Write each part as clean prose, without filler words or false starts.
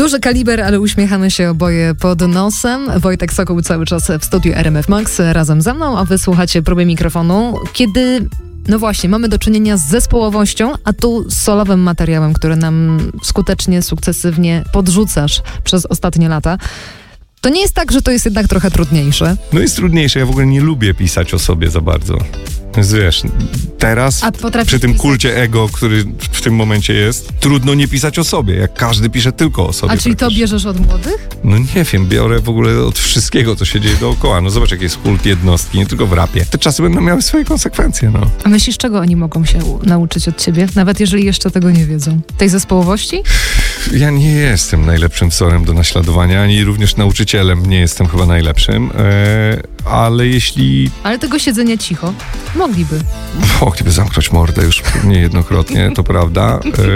Duży kaliber, ale uśmiechamy się oboje pod nosem. Wojtek Sokół cały czas w studiu RMF Max razem ze mną, a wy słuchacie próby mikrofonu, kiedy, no właśnie, mamy do czynienia z zespołowością, a tu z solowym materiałem, który nam skutecznie, sukcesywnie podrzucasz przez ostatnie lata. To nie jest tak, że to jest jednak trochę trudniejsze? No jest trudniejsze, ja w ogóle nie lubię pisać o sobie za bardzo. Więc wiesz, teraz przy tym kulcie ego, który w tym momencie jest, trudno nie pisać o sobie, jak każdy pisze tylko o sobie. A czyli to bierzesz od młodych? No nie wiem, biorę w ogóle od wszystkiego, co się dzieje dookoła. No zobacz, jaki jest kult jednostki, nie tylko w rapie. Te czasy będą miały swoje konsekwencje, no. A myślisz, czego oni mogą się nauczyć od ciebie? Nawet jeżeli jeszcze tego nie wiedzą. Tej zespołowości? Ja nie jestem najlepszym wzorem do naśladowania, ani również nauczycielem nie jestem chyba najlepszym, ale jeśli... Ale tego siedzenia cicho mogliby zamknąć mordę już niejednokrotnie, to prawda.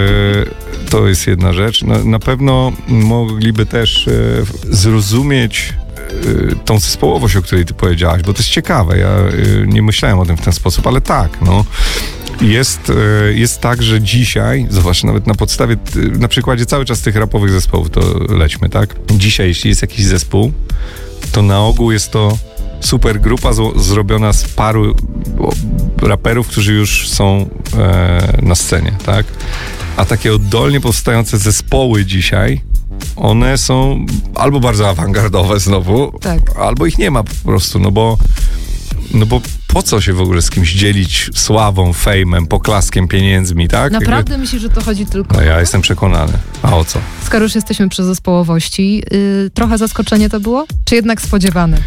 To jest jedna rzecz. Na pewno mogliby też zrozumieć tą zespołowość, o której ty powiedziałaś, bo to jest ciekawe. Ja nie myślałem o tym w ten sposób, ale tak, no. Jest tak, że dzisiaj, zobacz, nawet na przykładzie cały czas tych rapowych zespołów, to lećmy, tak? Dzisiaj, jeśli jest jakiś zespół, to na ogół jest to super grupa zrobiona z paru raperów, którzy już są na scenie, tak? A takie oddolnie powstające zespoły dzisiaj, one są albo bardzo awangardowe znowu, tak, albo ich nie ma po prostu, no bo po co się w ogóle z kimś dzielić sławą, fejmem, poklaskiem, pieniędzmi, tak? Naprawdę myślisz, że to chodzi tylko o to? Ja jestem przekonany. A o co? Skoro już jesteśmy przy zespołowości, trochę zaskoczenie to było? Czy jednak spodziewane?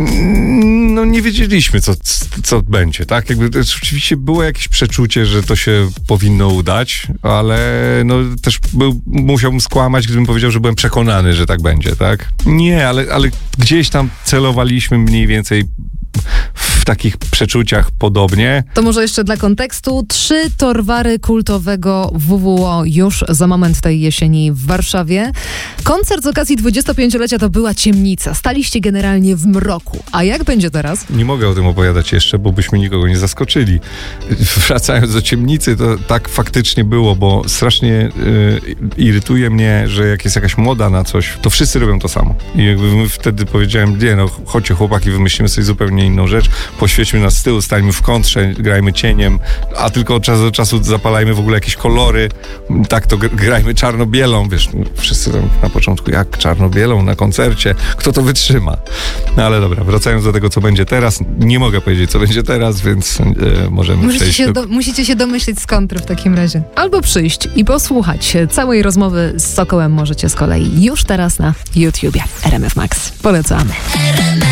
No nie wiedzieliśmy, co będzie, tak? Oczywiście było jakieś przeczucie, że to się powinno udać, ale no też musiałbym skłamać, gdybym powiedział, że byłem przekonany, że tak będzie, tak? Nie, ale gdzieś tam celowaliśmy mniej więcej w takich przeczuciach podobnie. To może jeszcze dla kontekstu. 3 torwary kultowego WWO już za moment tej jesieni w Warszawie. Koncert z okazji 25-lecia to była ciemnica. Staliście generalnie w mroku. A jak będzie teraz? Nie mogę o tym opowiadać jeszcze, bo byśmy nikogo nie zaskoczyli. Wracając do ciemnicy, to tak faktycznie było, bo strasznie irytuje mnie, że jak jest jakaś moda na coś, to wszyscy robią to samo. I jakby wtedy powiedziałem, chodźcie chłopaki, wymyślimy sobie zupełnie inną rzecz, poświećmy nas z tyłu, stańmy w kontrze, grajmy cieniem, a tylko od czasu do czasu zapalajmy w ogóle jakieś kolory, tak to grajmy czarno-bielą, wiesz, wszyscy tam na początku, jak czarno-bielą na koncercie, kto to wytrzyma? No ale dobra, wracając do tego, co będzie teraz, nie mogę powiedzieć, co będzie teraz, więc możemy przejść. Musicie się domyślić z kontry w takim razie. Albo przyjść i posłuchać całej rozmowy z Sokołem możecie z kolei już teraz na YouTubie RMF Max. Polecamy.